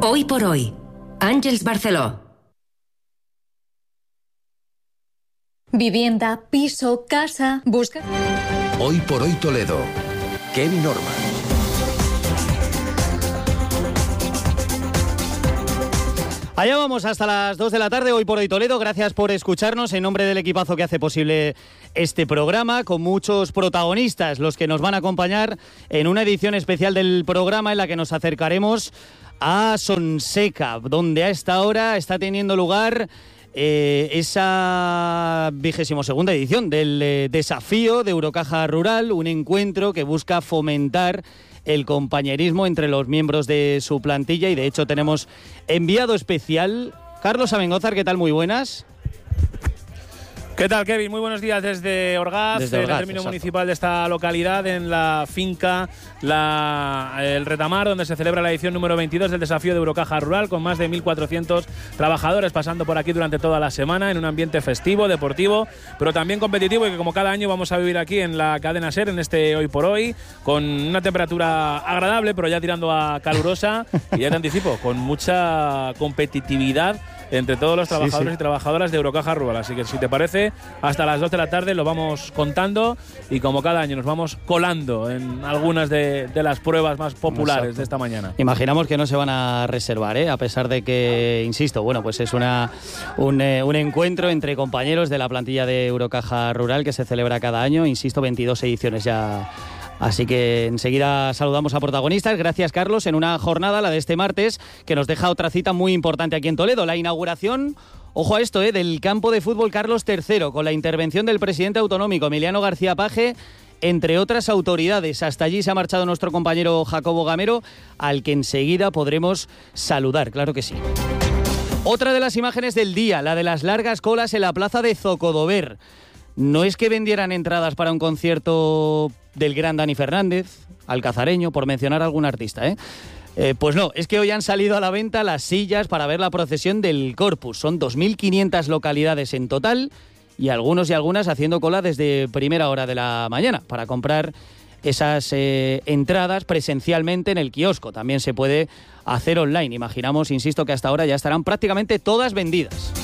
Hoy por hoy, Àngels Barceló. Vivienda, piso, casa, busca. Hoy por hoy Toledo. Kevin Norman. Allá vamos hasta las 2 de la tarde, Hoy por hoy Toledo. Gracias por escucharnos en nombre del equipazo que hace posible este programa, con muchos protagonistas, los que nos van a acompañar en una edición especial del programa en la que nos acercaremos a Sonseca, donde a esta hora está teniendo lugar esa 22ª edición del desafío de Eurocaja Rural, un encuentro que busca fomentar el compañerismo entre los miembros de su plantilla, y de hecho tenemos enviado especial, Carlos Abengózar. ¿Qué tal? Muy buenas. ¿Qué tal, Kevin? Muy buenos días desde Orgaz, en el término municipal de esta localidad, en la finca El Retamar, donde se celebra la edición número 22 del desafío de Eurocaja Rural, con más de 1.400 trabajadores pasando por aquí durante toda la semana, en un ambiente festivo, deportivo, pero también competitivo, y que como cada año vamos a vivir aquí en la cadena SER, en este Hoy por Hoy, con una temperatura agradable, pero ya tirando a calurosa, y ya te anticipo, con mucha competitividad entre todos los trabajadores y trabajadoras de Eurocaja Rural. Así que, si te parece, hasta las 2 de la tarde lo vamos contando, y como cada año nos vamos colando en algunas de las pruebas más populares de esta mañana. Imaginamos que no se van a reservar, a pesar de que, insisto, bueno, pues es un encuentro entre compañeros de la plantilla de Eurocaja Rural que se celebra cada año, insisto, 22 ediciones ya. Así que enseguida saludamos a protagonistas. Gracias, Carlos, en una jornada, la de este martes, que nos deja otra cita muy importante aquí en Toledo, la inauguración, ojo a esto, del campo de fútbol Carlos III, con la intervención del presidente autonómico, Emiliano García Paje, entre otras autoridades. Hasta allí se ha marchado nuestro compañero Jacobo Gamero, al que enseguida podremos saludar, claro que sí. Otra de las imágenes del día, la de las largas colas en la plaza de Zocodover. No es que vendieran entradas para un concierto del gran Dani Fernández, alcazareño, por mencionar a algún artista, pues no, es que hoy han salido a la venta las sillas para ver la procesión del Corpus. Son 2.500 localidades en total, y algunos y algunas haciendo cola desde primera hora de la mañana para comprar esas entradas presencialmente en el kiosco. También se puede hacer online. Imaginamos, insisto, que hasta ahora ya estarán prácticamente todas vendidas.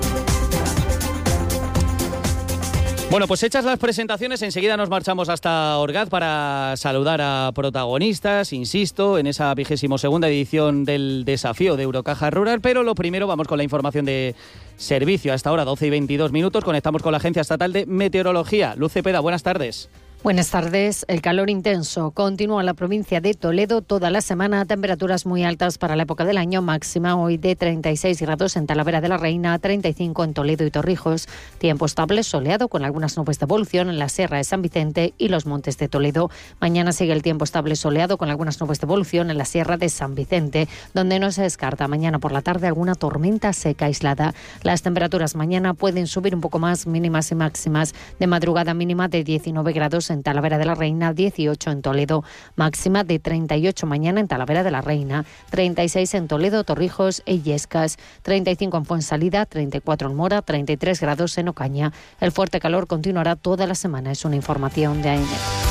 Bueno, pues hechas las presentaciones, enseguida nos marchamos hasta Orgaz para saludar a protagonistas, insisto, en esa 22ª edición del desafío de Eurocaja Rural, pero lo primero vamos con la información de servicio. Hasta ahora 12:22, conectamos con la Agencia Estatal de Meteorología. Luz Cepeda, buenas tardes. Buenas tardes. El calor intenso continúa en la provincia de Toledo toda la semana. Temperaturas muy altas para la época del año, máxima hoy de 36 grados en Talavera de la Reina, 35 en Toledo y Torrijos. Tiempo estable, soleado, con algunas nubes de evolución en la Sierra de San Vicente y los Montes de Toledo. Mañana sigue el tiempo estable, soleado, con algunas nubes de evolución en la Sierra de San Vicente, donde no se descarta mañana por la tarde alguna tormenta seca aislada. Las temperaturas mañana pueden subir un poco más, mínimas y máximas. De madrugada, mínima de 19 grados en Talavera de la Reina, 18 en Toledo, máxima de 38 mañana en Talavera de la Reina, 36 en Toledo, Torrijos e Illescas, 35 en Fuensalida, 34 en Mora, 33 grados en Ocaña. El fuerte calor continuará toda la semana, es una información de AEMET.